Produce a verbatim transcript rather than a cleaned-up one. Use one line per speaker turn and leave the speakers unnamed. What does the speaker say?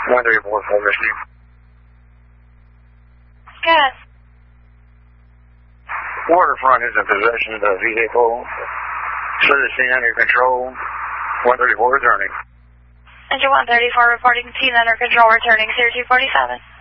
one thirty-four, full rescue.
Good.
Waterfront is in possession of the vehicle. Citizen under control. one thirty-four returning.
Engine one thirty-four reporting scene under control, returning zero two forty-seven.